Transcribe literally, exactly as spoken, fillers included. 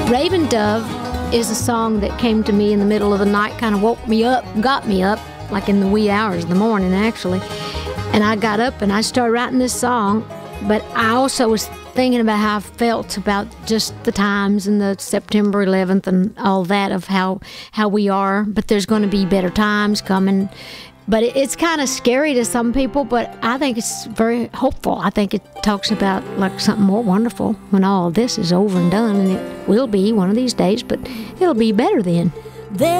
Raven Dove is a song that came to me in the middle of the night, kind of woke me up, got me up, like in the wee hours of the morning, actually. And I got up and I started writing this song, but I also was thinking about how I felt about just the times and the September eleventh and all that of how, how we are, but there's going to be better times coming. But it, it's kind of scary to some people, but I think it's very hopeful. I think it talks about like something more wonderful when all of this is over and done, and it will be one of these days, but it'll be better then.